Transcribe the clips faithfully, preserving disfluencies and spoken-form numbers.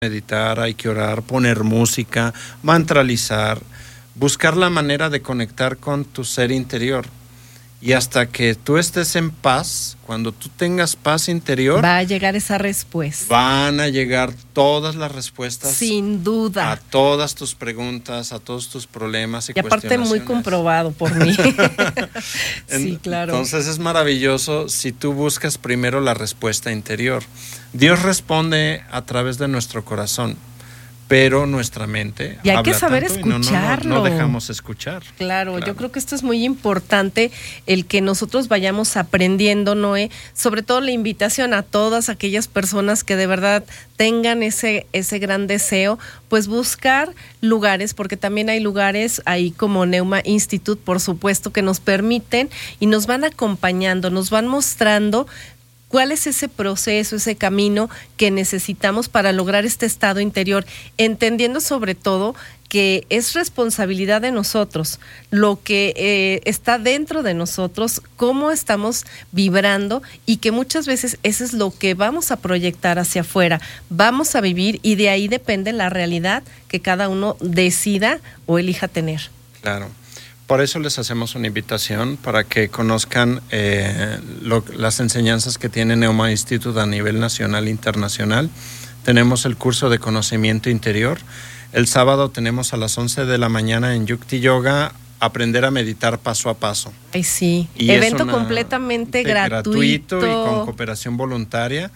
meditar, hay que orar, poner música, mantralizar, buscar la manera de conectar con tu ser interior. Y hasta que tú estés en paz, cuando tú tengas paz interior, va a llegar esa respuesta. Van a llegar todas las respuestas. Sin duda. A todas tus preguntas, a todos tus problemas y, y aparte muy comprobado por mí. Sí, claro. Entonces es maravilloso si tú buscas primero la respuesta interior. Dios responde a través de nuestro corazón, pero nuestra mente y hay habla que saber tanto y escucharlo. No, no, no dejamos escuchar. Claro, claro, yo creo que esto es muy importante, el que nosotros vayamos aprendiendo, Noé, sobre todo la invitación a todas aquellas personas que de verdad tengan ese, ese gran deseo, pues buscar lugares, porque también hay lugares ahí como Neuma Institute, por supuesto, que nos permiten y nos van acompañando, nos van mostrando cuál es ese proceso, ese camino que necesitamos para lograr este estado interior, entendiendo sobre todo que es responsabilidad de nosotros, lo que eh, está dentro de nosotros, cómo estamos vibrando y que muchas veces eso es lo que vamos a proyectar hacia afuera, vamos a vivir y de ahí depende la realidad que cada uno decida o elija tener. Claro. Por eso les hacemos una invitación para que conozcan eh, lo, las enseñanzas que tiene Neuma Institute a nivel nacional e internacional. Tenemos el curso de conocimiento interior. El sábado tenemos a las once de la mañana en Yukti Yoga aprender a meditar paso a paso. Ay, sí, y evento completamente gratuito. gratuito y con cooperación voluntaria,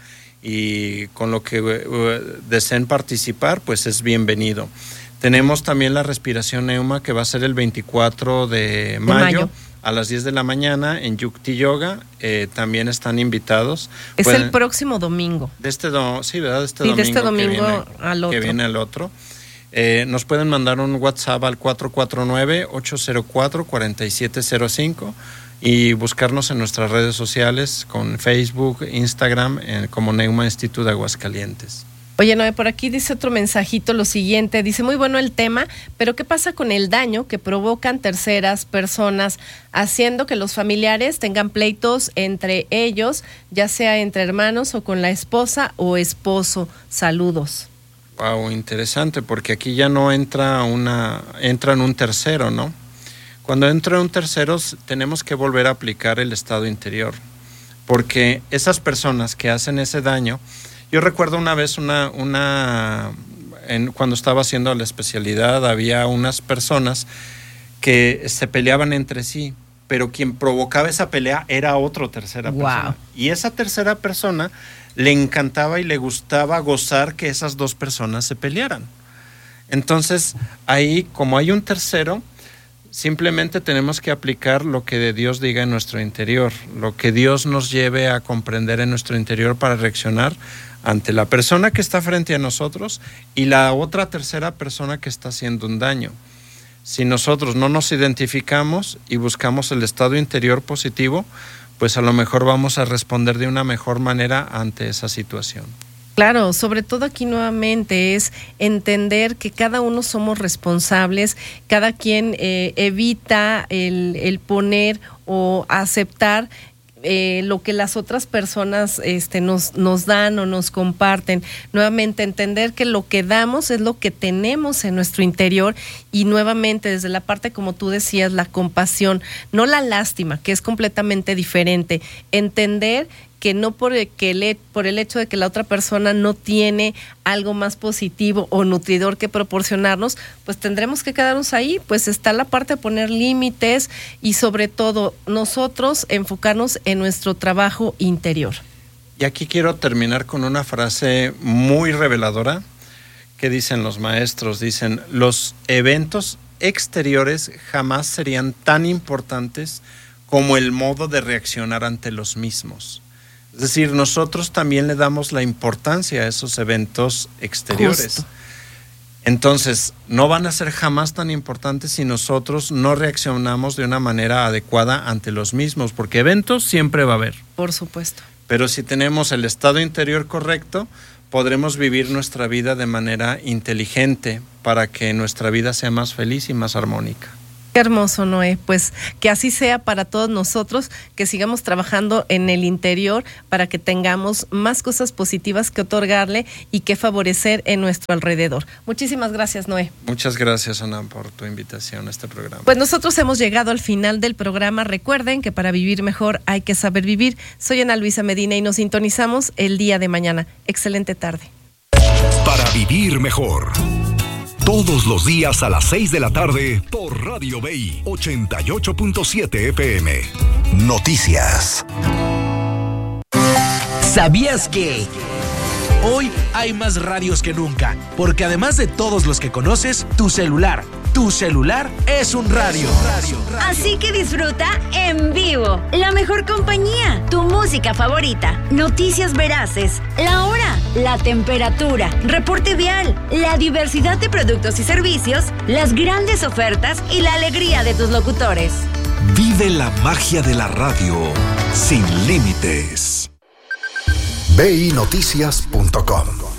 y con lo que uh, deseen participar, pues es bienvenido. Tenemos también la respiración Neuma, que va a ser el veinticuatro de mayo, de mayo. A las diez de la mañana en Yukti Yoga. Eh, también están invitados. Es Pueden, el próximo domingo. De este do, sí, ¿verdad? De este sí, domingo, de este domingo que viene, al otro. Que viene al otro. Eh, nos pueden mandar un WhatsApp al cuatro cuatro nueve, ocho cero cuatro, cuatro siete cero cinco y buscarnos en nuestras redes sociales con Facebook, Instagram, eh, como Neuma Institute de Aguascalientes. Oye, Noé, por aquí dice otro mensajito lo siguiente, dice, muy bueno el tema, pero ¿qué pasa con el daño que provocan terceras personas, haciendo que los familiares tengan pleitos entre ellos, ya sea entre hermanos o con la esposa o esposo? Saludos. Wow, interesante, porque aquí ya no entra una, entra en un tercero, ¿no? Cuando entra un tercero tenemos que volver a aplicar el estado interior, porque esas personas que hacen ese daño. Yo recuerdo una vez una, una en, cuando estaba haciendo la especialidad, había unas personas que se peleaban entre sí, pero quien provocaba esa pelea era otra tercera wow. persona. Y esa tercera persona le encantaba y le gustaba gozar que esas dos personas se pelearan. Entonces, ahí, como hay un tercero, simplemente tenemos que aplicar lo que de Dios diga en nuestro interior, lo que Dios nos lleve a comprender en nuestro interior para reaccionar ante la persona que está frente a nosotros y la otra tercera persona que está haciendo un daño. Si nosotros no nos identificamos y buscamos el estado interior positivo, pues a lo mejor vamos a responder de una mejor manera ante esa situación. Claro, sobre todo aquí nuevamente es entender que cada uno somos responsables, cada quien eh, evita el, el poner o aceptar Eh, lo que las otras personas este, nos, nos dan o nos comparten. Nuevamente entender que lo que damos es lo que tenemos en nuestro interior y nuevamente desde la parte, como tú decías, la compasión, no la lástima, que es completamente diferente. Entender que no por el, que el, por el hecho de que la otra persona no tiene algo más positivo o nutridor que proporcionarnos, pues tendremos que quedarnos ahí. Pues está la parte de poner límites y sobre todo nosotros enfocarnos en nuestro trabajo interior. Y aquí quiero terminar con una frase muy reveladora que dicen los maestros, dicen, los eventos exteriores jamás serían tan importantes como el modo de reaccionar ante los mismos. Es decir, nosotros también le damos la importancia a esos eventos exteriores. Justo. Entonces, no van a ser jamás tan importantes si nosotros no reaccionamos de una manera adecuada ante los mismos, porque eventos siempre va a haber. Por supuesto. Pero si tenemos el estado interior correcto, podremos vivir nuestra vida de manera inteligente para que nuestra vida sea más feliz y más armónica. Qué hermoso, Noé. Pues que así sea para todos nosotros, que sigamos trabajando en el interior para que tengamos más cosas positivas que otorgarle y que favorecer en nuestro alrededor. Muchísimas gracias, Noé. Muchas gracias, Ana, por tu invitación a este programa. Pues nosotros hemos llegado al final del programa. Recuerden que para vivir mejor hay que saber vivir. Soy Ana Luisa Medina y nos sintonizamos el día de mañana. Excelente tarde. Para vivir mejor. Todos los días a las seis de la tarde por Radio B I ochenta y ocho punto siete F M. Noticias. ¿Sabías que hoy hay más radios que nunca? Porque además de todos los que conoces, tu celular, tu celular es un radio. Así que disfruta en vivo la mejor compañía, tu música favorita, noticias veraces, la hora, la temperatura, reporte vial, la diversidad de productos y servicios, las grandes ofertas y la alegría de tus locutores. Vive la magia de la radio sin límites. B I noticias punto com